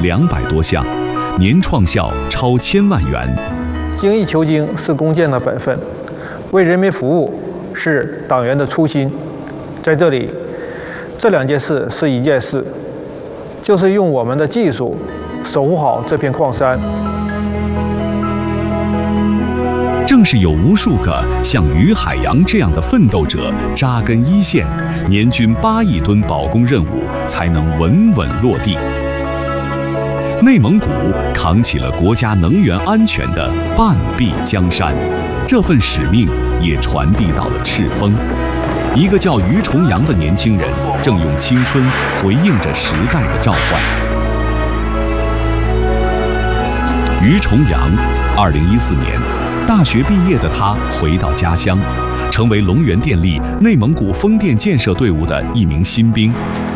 200多项，年创效超1000万元。 精益求精是工匠的本分，为人民服务是党员的初心。在这里，这2件事是一件事，就是用我们的技术守护好这片矿山。 正是有无数个像于海洋这样的奋斗者扎根一线，年均8亿吨保供任务才能稳稳落地。内蒙古扛起了国家能源安全的半壁江山，这份使命也传递到了赤峰。一个叫于重阳的年轻人，正用青春回应着时代的召唤。于重阳，2014年，大学毕业的他回到家乡，成为龙源电力内蒙古风电建设队伍的一名新兵。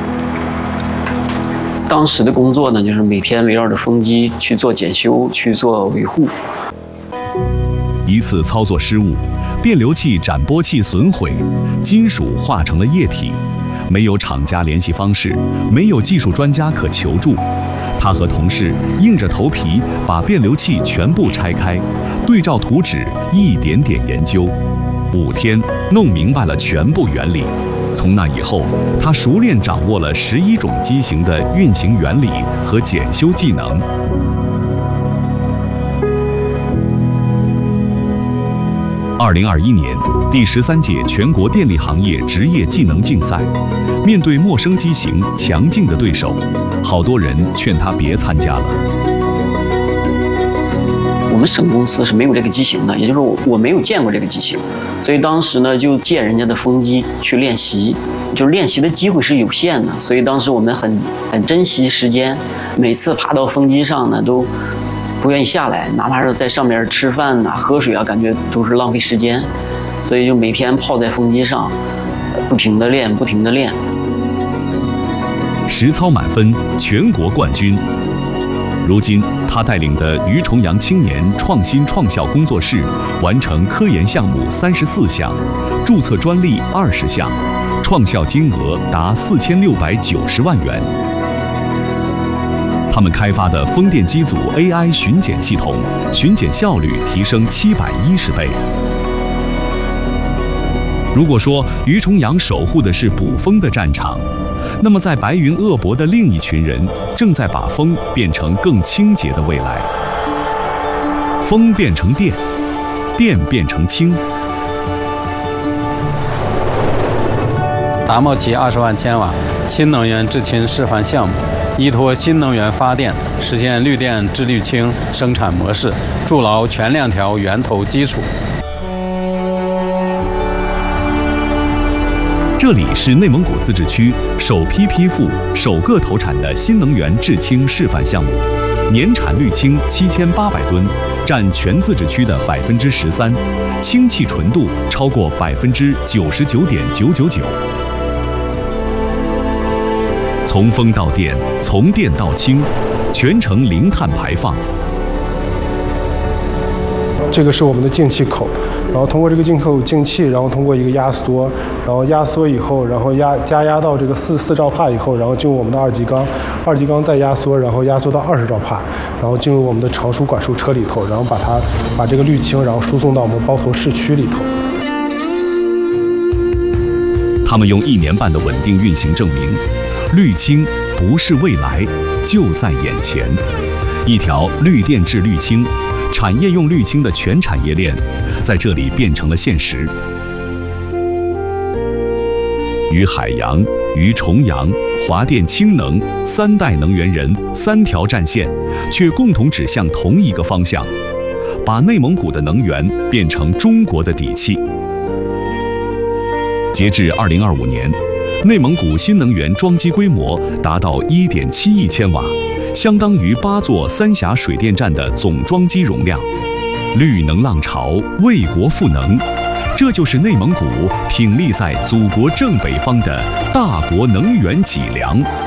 当时的工作呢，就是每天围绕着风机去做检修、去做维护。 一次操作失误，变流器斩波器损毁，金属化成了液体，没有厂家联系方式，没有技术专家可求助。他和同事硬着头皮把变流器全部拆开，对照图纸一点点研究，5天弄明白了全部原理。从那以后，他熟练掌握了11种机型的运行原理和检修技能。2021年，第13届全国电力行业职业技能竞赛，面对陌生机型、强劲的对手，好多人劝他别参加了。 我们省公司是没有这个机型的，也就是说我没有见过这个机型，所以当时呢就借人家的风机去练习，就是练习的机会是有限的，所以当时我们很珍惜时间，每次爬到风机上呢都不愿意下来，哪怕是在上面吃饭呐、喝水啊，感觉都是浪费时间，所以就每天泡在风机上，不停地练，不停地练。 实操满分，全国冠军。如今，他带领的于重阳青年创新创效工作室完成科研项目34项，注册专利20项，创效金额达4690万元。他们开发的风电机组 AI 巡检系统，巡检效率提升710倍。如果说于重阳守护的是捕风的战场，那么在白云鄂博的另一群人正在把风变成更清洁的未来。风变成电，电变成氢。 达茂旗20万千瓦新能源制氢示范项目，依托新能源发电，实现绿电制绿氢生产模式，筑牢全链条源头基础。 这里是内蒙古自治区首批批复、首个投产的新能源制氢示范项目，年产绿氢7800吨，占全自治区的13%，氢气纯度超过99.999%。从风到电，从电到氢，全程零碳排放。 这个是我们的进气口，然后通过这个进口进气，然后通过一个压缩，然后压缩以后，然后加压到这个4兆帕以后，然后进入我们的2级缸，再压缩，然后压缩到20兆帕，然后进入我们的成熟管束车里头，然后把这个绿氢然后输送到我们包头市区里头。 他们用1年半的稳定运行证明，绿氢不是未来，就在眼前。一条绿电制绿氢，产业用绿氢的全产业链在这里变成了现实。于海洋、于重阳、华电氢能3代能源人3条战线，却共同指向同一个方向，把内蒙古的能源变成中国的底气。截至2025年，内蒙古新能源装机规模达到1.7亿千瓦，相当于8座三峡水电站的总装机容量。绿能浪潮，为国赋能，这就是内蒙古挺立在祖国正北方的大国能源脊梁。